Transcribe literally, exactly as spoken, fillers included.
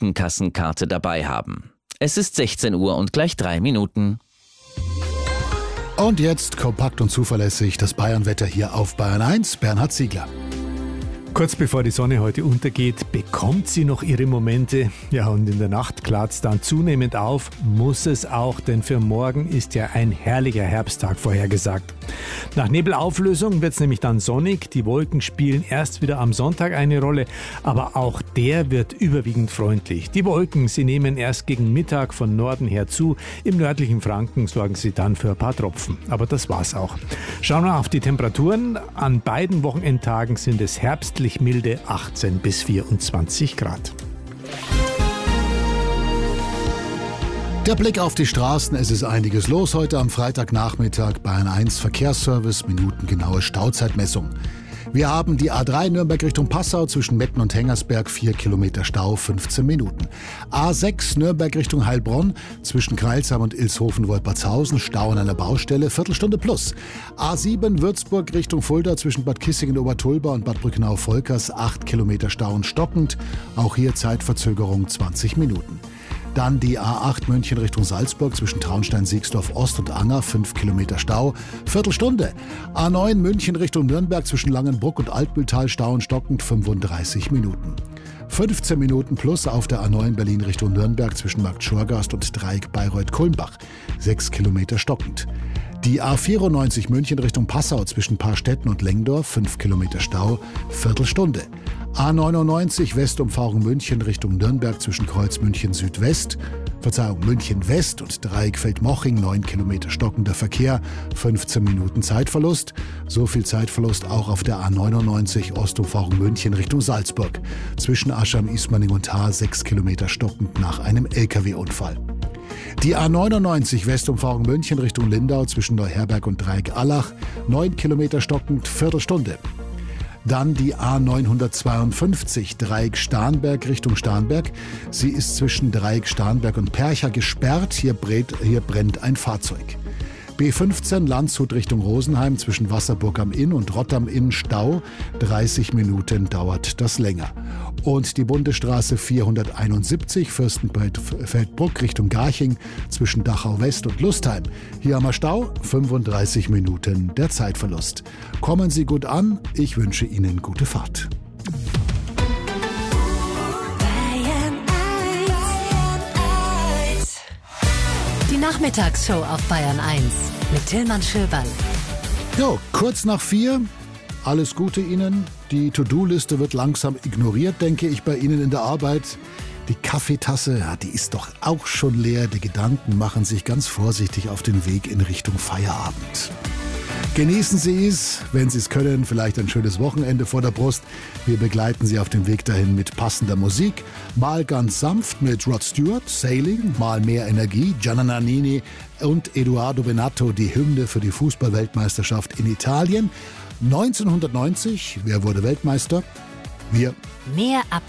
Krankenkassenkarte dabei haben. Es ist sechzehn Uhr und gleich drei Minuten. Und jetzt kompakt und zuverlässig das Bayernwetter hier auf Bayern eins. Bernhard Ziegler. Kurz bevor die Sonne heute untergeht, bekommt sie noch ihre Momente. Ja, und in der Nacht klart es dann zunehmend auf, muss es auch, denn für morgen ist ja ein herrlicher Herbsttag vorhergesagt. Nach Nebelauflösung wird es nämlich dann sonnig. Die Wolken spielen erst wieder am Sonntag eine Rolle, aber auch der wird überwiegend freundlich. Die Wolken, sie nehmen erst gegen Mittag von Norden her zu. Im nördlichen Franken sorgen sie dann für ein paar Tropfen. Aber das war's auch. Schauen wir auf die Temperaturen. An beiden Wochenendtagen sind es herbstlich milde achtzehn bis vierundzwanzig Grad. Der Blick auf die Straßen, es ist einiges los heute am Freitagnachmittag. Bayern eins Verkehrsservice, minutengenaue Stauzeitmessung. Wir haben die A drei Nürnberg Richtung Passau zwischen Metten und Hengersberg, vier Kilometer Stau, fünfzehn Minuten. A sechs Nürnberg Richtung Heilbronn zwischen Kreilsheim und Ilshofen-Wolpertshausen, Stau an einer Baustelle, Viertelstunde plus. A sieben Würzburg Richtung Fulda zwischen Bad Kissingen-Obertulba und Bad Brückenau-Volkers, acht Kilometer Stau und stockend. Auch hier Zeitverzögerung zwanzig Minuten. Dann die A acht München Richtung Salzburg zwischen Traunstein-Siegsdorf Ost und Anger, fünf Kilometer Stau, Viertelstunde. A neun München Richtung Nürnberg zwischen Langenbruck und Altbühltal, Stau und stockend, fünfunddreißig Minuten. fünfzehn Minuten plus auf der A neun Berlin Richtung Nürnberg zwischen Markt Schorgast und Dreieck Bayreuth-Kulmbach, sechs Kilometer stockend. Die A vierundneunzig München Richtung Passau zwischen Paarstetten und Lengdorf, fünf Kilometer Stau, Viertelstunde. A neunundneunzig Westumfahrung München Richtung Nürnberg zwischen Kreuz München Südwest, Verzeihung, München West und Dreieckfeld-Moching, neun Kilometer stockender Verkehr, fünfzehn Minuten Zeitverlust. So viel Zeitverlust auch auf der A neunundneunzig Ostumfahrung München Richtung Salzburg. Zwischen Aschheim, Ismaning und Haar, sechs Kilometer stockend nach einem L K W-Unfall. Die A neunundneunzig Westumfahrung München Richtung Lindau zwischen Neuherberg und Dreieck-Allach, neun Kilometer stockend, Viertelstunde. Dann die A neunhundertzweiundfünfzig Dreieck-Starnberg Richtung Starnberg. Sie ist zwischen Dreieck-Starnberg und Percha gesperrt. Hier brennt, hier brennt ein Fahrzeug. B fünfzehn Landshut Richtung Rosenheim zwischen Wasserburg am Inn und Rott am Inn Stau. dreißig Minuten dauert das länger. Und die Bundesstraße vierhunderteinundsiebzig Fürstenfeldbruck Richtung Garching zwischen Dachau West und Lustheim. Hier haben wir Stau, fünfunddreißig Minuten der Zeitverlust. Kommen Sie gut an, ich wünsche Ihnen gute Fahrt. Die Nachmittagsshow auf Bayern eins mit Tillmann Schöberl. Jo, kurz nach vier. Alles Gute Ihnen. Die To-Do-Liste wird langsam ignoriert, denke ich, bei Ihnen in der Arbeit. Die Kaffeetasse, ja, die ist doch auch schon leer. Die Gedanken machen sich ganz vorsichtig auf den Weg in Richtung Feierabend. Genießen Sie es, wenn Sie es können, vielleicht ein schönes Wochenende vor der Brust. Wir begleiten Sie auf dem Weg dahin mit passender Musik. Mal ganz sanft mit Rod Stewart, Sailing, mal mehr Energie, Gianna Nannini und Edoardo Bennato, die Hymne für die Fußball-Weltmeisterschaft in Italien. neunzehnhundertneunzig, wer wurde Weltmeister? Wir. Mehr ab